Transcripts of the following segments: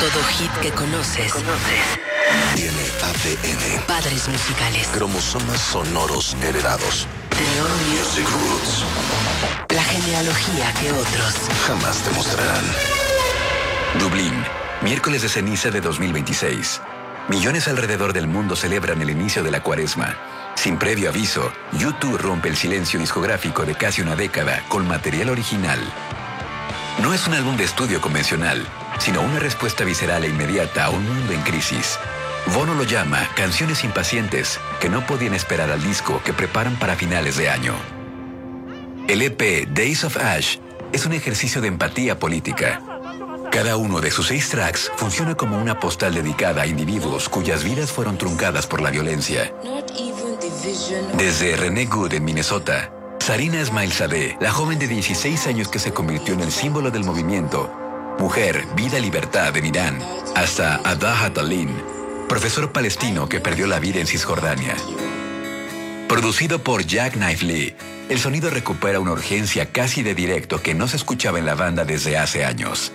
Todo hit que conoces tiene ADN. Padres musicales. Cromosomas sonoros heredados. The Music Roots. La genealogía que otros jamás te mostrarán. Dublín, miércoles de ceniza de 2026. Millones alrededor del mundo celebran el inicio de la Cuaresma. Sin previo aviso, U2 rompe el silencio discográfico de casi una década con material original. No es un álbum de estudio convencional, sino una respuesta visceral e inmediata a un mundo en crisis. Bono lo llama canciones impacientes que no podían esperar al disco que preparan para finales de año. El EP Days of Ash es un ejercicio de empatía política. Cada uno de sus 6 tracks funciona como una postal dedicada a individuos cuyas vidas fueron truncadas por la violencia. Desde Renee Good en Minnesota, Sarina Esmailzadeh, la joven de 16 años que se convirtió en el símbolo del movimiento Mujer, Vida, Libertad en Irán, hasta Adaha Talin, profesor palestino que perdió la vida en Cisjordania. Producido por Jack Knife Lee, el sonido recupera una urgencia casi de directo que no se escuchaba en la banda desde hace años.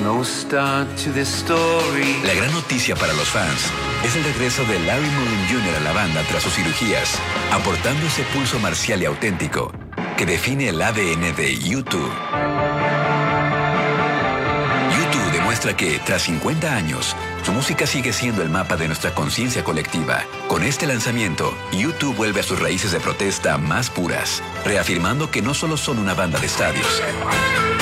La gran noticia para los fans es el regreso de Larry Mullen Jr. a la banda tras sus cirugías, aportando ese pulso marcial y auténtico que define el ADN de U2. U2 demuestra que, tras 50 años, su música sigue siendo el mapa de nuestra conciencia colectiva. Con este lanzamiento, U2 vuelve a sus raíces de protesta más puras, reafirmando que no solo son una banda de estadios,